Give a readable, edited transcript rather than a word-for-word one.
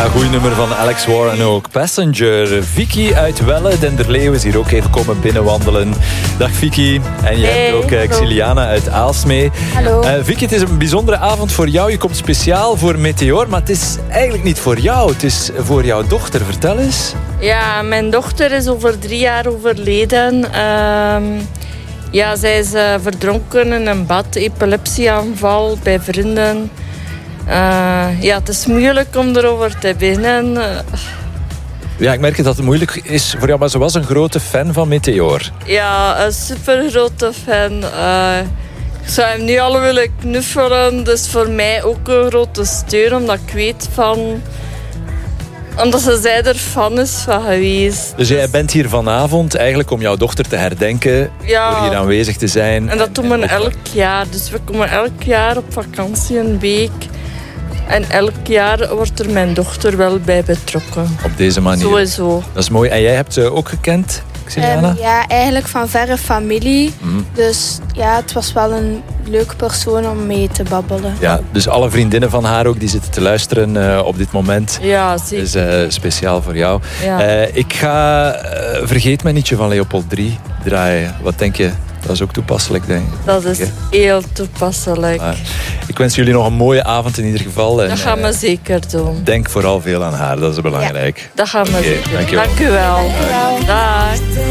Goeie nummer van Alex Warren ook. Passenger. Vicky uit Welle, Denderleeuw, is hier ook even komen binnenwandelen. Dag Vicky. En jij hebt ook Xiliana uit Aalsmee. Hallo. Vicky, het is een bijzondere avond voor jou. Je komt speciaal voor Meteor, maar het is eigenlijk niet voor jou. Het is voor jouw dochter. Vertel eens. Ja, mijn dochter is over 3 jaar overleden. Zij is verdronken in een bad, epilepsieaanval bij vrienden. Het is moeilijk om erover te beginnen. Ja, ik merk dat het moeilijk is voor jou, maar ze was een grote fan van Meteor. Ja, een super grote fan. Ik zou hem nu al willen knuffelen. Dus voor mij ook een grote steun, omdat ik weet van... Omdat zij er fan is van geweest. Dus jij bent hier vanavond eigenlijk om jouw dochter te herdenken. Ja. Door hier aanwezig te zijn. En dat doen we elk jaar. Dus we komen elk jaar op vakantie een week. En elk jaar wordt er mijn dochter wel bij betrokken. Op deze manier. Sowieso. Dat is mooi. En jij hebt ze ook gekend, Xiliana? Ja, eigenlijk van verre familie. Dus ja, het was wel een leuke persoon om mee te babbelen. Ja, dus alle vriendinnen van haar ook die zitten te luisteren op dit moment. Ja, zeker. Dus speciaal voor jou. Ja. Ik ga Vergeet mij nietje van Leopold 3 draaien. Wat denk je? Dat is ook toepasselijk, denk ik. Dat is heel toepasselijk. Ik wens jullie nog een mooie avond in ieder geval. En, dat gaan we zeker doen. Denk vooral veel aan haar, dat is belangrijk. Dat gaan we zeker doen. Dankjewel. Dank u wel. Dag.